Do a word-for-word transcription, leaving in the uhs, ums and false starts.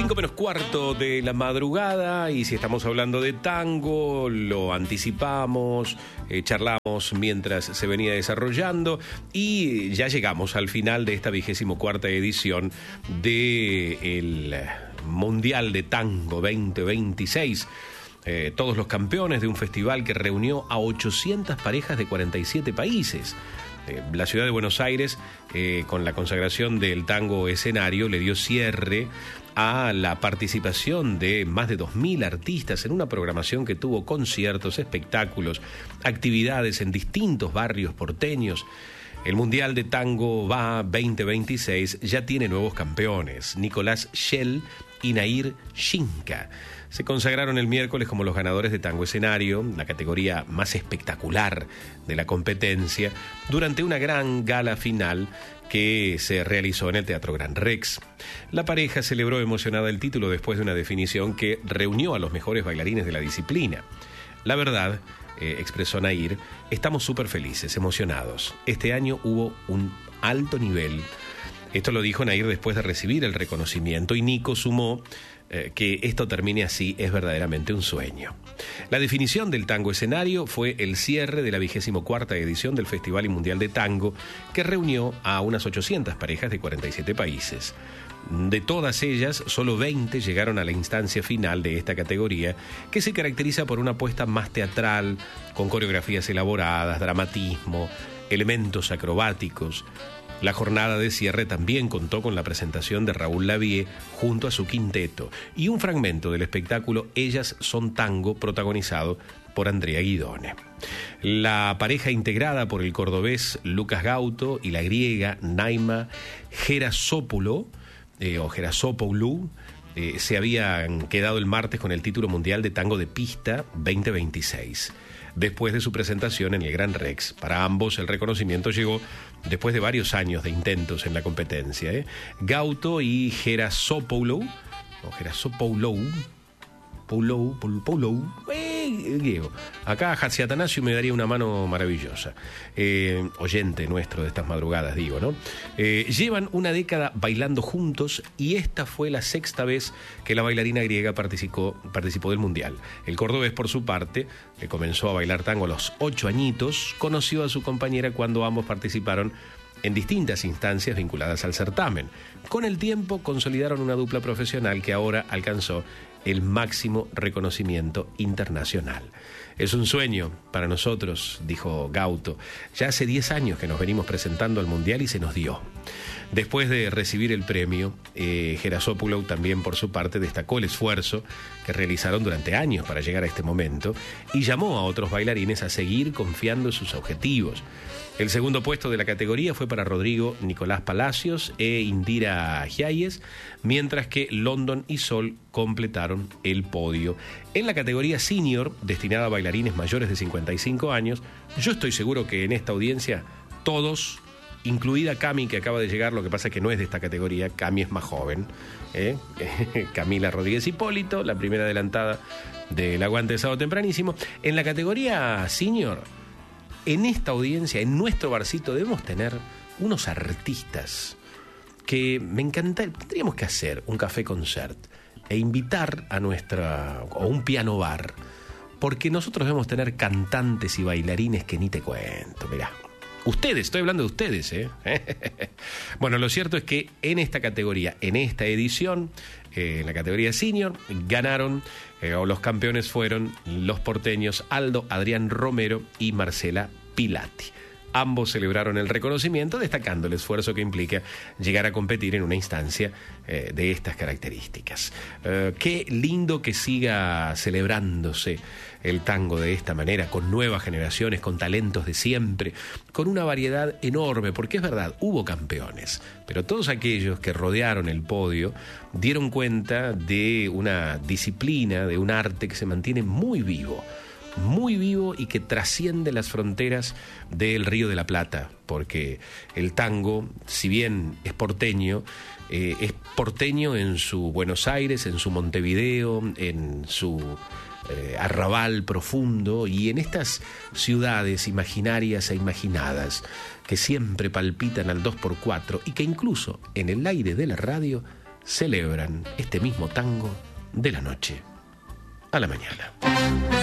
Cinco menos cuarto de la madrugada, y si estamos hablando de tango, lo anticipamos, eh, charlamos mientras se venía desarrollando, y ya llegamos al final de esta vigésimo cuarta edición del Mundial de Tango veinte veintiséis. Eh, todos los campeones de un festival que reunió a ochocientas parejas de cuarenta y siete países. Eh, la ciudad de Buenos Aires, eh, con la consagración del tango escenario, le dio cierre a la participación de más de dos mil artistas en una programación que tuvo conciertos, espectáculos, actividades en distintos barrios porteños. El Mundial de Tango Va veinte veintiséis ya tiene nuevos campeones: Nicolás Schell y Nair Shinka. Se consagraron el miércoles como los ganadores de Tango Escenario, la categoría más espectacular de la competencia, durante una gran gala final que se realizó en el Teatro Gran Rex. La pareja celebró emocionada el título después de una definición que reunió a los mejores bailarines de la disciplina. La verdad, eh, expresó Nair, estamos súper felices, emocionados. Este año hubo un alto nivel. Esto lo dijo Nair después de recibir el reconocimiento, y Nico sumó eh, que esto termine así es verdaderamente un sueño. La definición del Tango Escenario fue el cierre de la vigésimo cuarta edición del Festival y Mundial de Tango, que reunió a unas ochocientas parejas de cuarenta y siete países. De todas ellas, solo veinte llegaron a la instancia final de esta categoría, que se caracteriza por una apuesta más teatral, con coreografías elaboradas, dramatismo, elementos acrobáticos. La jornada de cierre también contó con la presentación de Raúl Lavie junto a su quinteto y un fragmento del espectáculo Ellas son Tango, protagonizado por Andrea Guidone. La pareja, integrada por el cordobés Lucas Gauto y la griega Naima Gerasopoulo, eh, o Gerasopoulou, eh, se habían quedado el martes con el título mundial de tango de pista veinte veintiséis. Después de su presentación en el Gran Rex. Para ambos el reconocimiento llegó después de varios años de intentos en la competencia. ¿eh? Gauto y Gerasopoulou, o Gerasopoulou, Poulou, Poulou, Poulou, eh, Diego. Acá Hatsi Atanasio me daría una mano maravillosa. Eh, oyente nuestro de estas madrugadas, digo, ¿no? Eh, llevan una década bailando juntos, y esta fue la sexta vez que la bailarina griega participó, participó del Mundial. El cordobés, por su parte, que comenzó a bailar tango a los ocho añitos, conoció a su compañera cuando ambos participaron en distintas instancias vinculadas al certamen. Con el tiempo consolidaron una dupla profesional que ahora alcanzó el máximo reconocimiento internacional. Es un sueño para nosotros, dijo Gauto. Ya hace diez años que nos venimos presentando al Mundial y se nos dio. Después de recibir el premio, eh, Gerasopoulou también, por su parte, destacó el esfuerzo que realizaron durante años para llegar a este momento y llamó a otros bailarines a seguir confiando en sus objetivos. El segundo puesto de la categoría fue para Rodrigo Nicolás Palacios e Indira Giayes, mientras que London y Sol completaron el podio. En la categoría senior, destinada a bailarines mayores de cincuenta y cinco años, yo estoy seguro que en esta audiencia todos, incluida Cami, que acaba de llegar, lo que pasa es que no es de esta categoría, Cami es más joven, ¿eh? Camila Rodríguez Hipólito, la primera adelantada del Aguante de Sábado Tempranísimo. En la categoría senior, en esta audiencia, en nuestro barcito, debemos tener unos artistas que me encantaría, tendríamos que hacer un café concert e invitar a nuestra, o un piano bar, porque nosotros debemos tener cantantes y bailarines que ni te cuento, mirá. Ustedes, estoy hablando de ustedes, ¿eh? Bueno, lo cierto es que en esta categoría, en esta edición, eh, en la categoría senior, ganaron, eh, o los campeones fueron los porteños Aldo Adrián Romero y Marcela Pilati. Ambos celebraron el reconocimiento, destacando el esfuerzo que implica llegar a competir en una instancia eh, de estas características. Eh, qué lindo que siga celebrándose el tango de esta manera, con nuevas generaciones, con talentos de siempre, con una variedad enorme, porque es verdad, hubo campeones, pero todos aquellos que rodearon el podio dieron cuenta de una disciplina, de un arte que se mantiene muy vivo, muy vivo y que trasciende las fronteras del Río de la Plata, porque el tango, si bien es porteño, eh, es porteño en su Buenos Aires, en su Montevideo, en su eh, arrabal profundo y en estas ciudades imaginarias e imaginadas que siempre palpitan al dos por cuatro y que incluso en el aire de la radio celebran este mismo tango de la noche a la mañana.